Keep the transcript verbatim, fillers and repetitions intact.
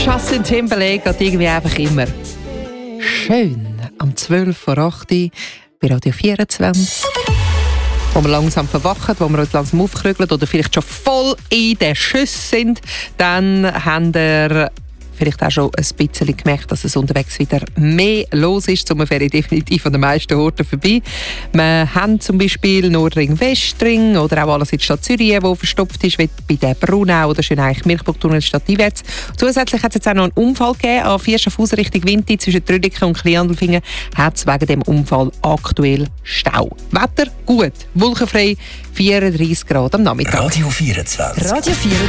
Justin Timberlake geht irgendwie einfach immer schön am zwölf vor acht bei Radio vierundzwanzig. Wo wir langsam verwachen, wo wir uns langsam aufkrügeln oder vielleicht schon voll in den Schüssen sind, dann haben wir vielleicht auch schon ein bisschen gemerkt, dass es unterwegs wieder mehr los ist. Zum Ferien definitiv an den meisten Orten vorbei. Wir haben zum Beispiel Nordring, Westring oder auch alles in der Stadt Zürich, wo verstopft ist, wie bei der Brunau oder schön eigentlich Milchburgtunnel stadteinwärts. Zusätzlich hat es jetzt auch noch einen Unfall gegeben. An vier Schaffhausen Richtung Winti zwischen Trüdingen und Kleinandelfingen hat es wegen dem Unfall aktuell Stau. Wetter gut, wolkenfrei, vierunddreissig Grad am Nachmittag. Radio vierundzwanzig. Radio vierundzwanzig.